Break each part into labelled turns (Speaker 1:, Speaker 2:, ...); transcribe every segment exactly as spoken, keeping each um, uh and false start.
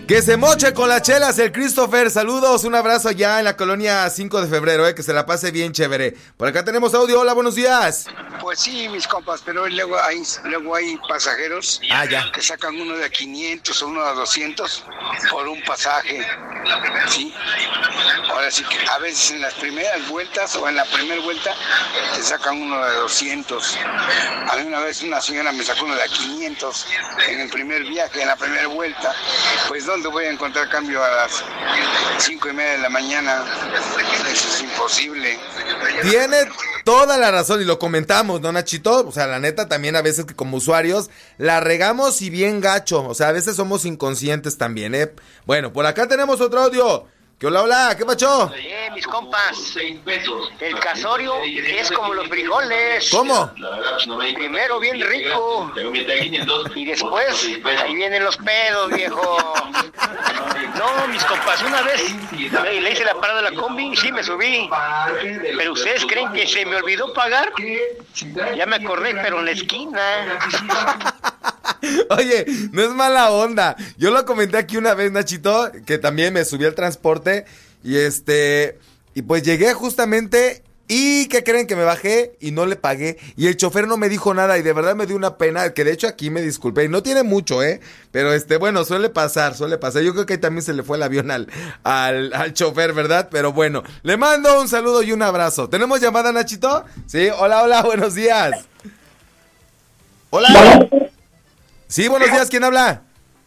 Speaker 1: Que se moche con las chelas el Christopher. Saludos, un abrazo allá en la colonia cinco de febrero, eh, que se la pase bien chévere. Por acá tenemos audio. Hola, buenos días.
Speaker 2: Pues sí, mis compas, pero luego hay, luego hay pasajeros
Speaker 1: ah, ya.
Speaker 2: que sacan uno de a quinientos o uno de a doscientos por un pasaje. Sí. Ahora sí que a veces en las primeras vueltas o en la primera vuelta te sacan uno de doscientos. A mí una vez una señora me sacó uno de a quinientos en el primer viaje, en la primera vuelta. Pues ¿dónde voy a encontrar cambio a las cinco y media de la mañana? Eso es imposible.
Speaker 1: Tiene toda la razón y lo comentamos, ¿no, Nachito? O sea, la neta también a veces que como usuarios la regamos y bien gacho. O sea, a veces somos inconscientes también, ¿eh? Bueno, por acá tenemos otro audio. ¿Qué hola, hola? ¿Qué pacho?
Speaker 3: Eh, mis compas, el casorio es como los frijoles.
Speaker 1: ¿Cómo?
Speaker 3: Primero bien rico y después ahí vienen los pedos, viejo. No, mis compas, una vez le, le hice la parada de la combi, sí me subí. Pero ustedes creen que se me olvidó pagar. Ya me acordé, pero en la esquina.
Speaker 1: Oye, no es mala onda. Yo lo comenté aquí una vez, Nachito, que también me subí al transporte y este, y pues llegué justamente y ¿qué creen? Que me bajé y no le pagué y el chofer no me dijo nada y de verdad me dio una pena, que de hecho aquí me disculpé y no tiene mucho, eh, pero este, bueno, suele pasar, suele pasar. Yo creo que ahí también se le fue el avión al, al, al chofer, ¿verdad? Pero bueno, le mando un saludo y un abrazo. ¿Tenemos llamada, Nachito? Sí, hola, hola, buenos días. Hola. Sí, buenos días, ¿quién habla?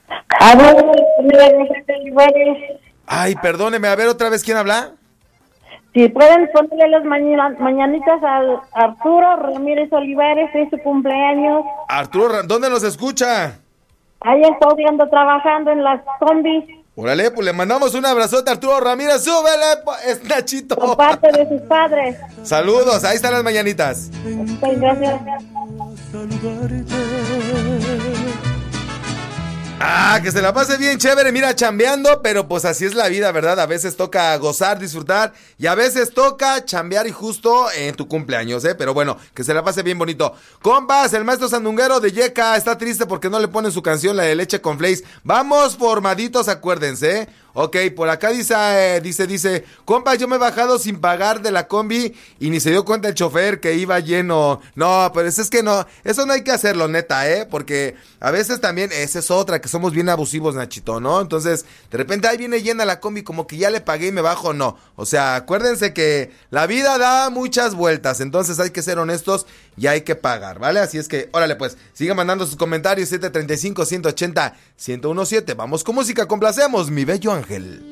Speaker 1: Ay, perdóneme, a ver otra vez, ¿quién habla?
Speaker 4: Si pueden ponerle las mañana, mañanitas a Arturo Ramírez Olivares, es su cumpleaños.
Speaker 1: Arturo, ¿dónde nos escucha?
Speaker 4: Ahí estoy ando trabajando en las combis.
Speaker 1: Órale, pues le mandamos un abrazote a Arturo Ramírez, súbele, es Nachito.
Speaker 4: Por parte de sus padres.
Speaker 1: Saludos, ahí están las mañanitas.
Speaker 4: Muchas gracias.
Speaker 1: Ah, que se la pase bien chévere, mira, chambeando, pero pues así es la vida, ¿verdad? A veces toca gozar, disfrutar, y a veces toca chambear y justo en tu cumpleaños, ¿eh? Pero bueno, que se la pase bien bonito. Compas, el maestro sandunguero de Yeka está triste porque no le ponen su canción, la de Leche con Flakes. Vamos formaditos, acuérdense, ¿eh? Ok, por acá dice, eh, dice, dice, compa, yo me he bajado sin pagar de la combi y ni se dio cuenta el chofer que iba lleno. No, pero eso es que no, eso no hay que hacerlo, neta, ¿eh? Porque a veces también, esa es otra, que somos bien abusivos, Nachito, ¿no? Entonces, de repente ahí viene llena la combi, como que ya le pagué y me bajo, no. O sea, acuérdense que la vida da muchas vueltas, entonces hay que ser honestos y hay que pagar, ¿vale? Así es que, órale pues, sigan mandando sus comentarios, siete treinta y cinco, ciento ochenta, ciento diecisiete. Vamos con música, complacemos, mi bello ángel.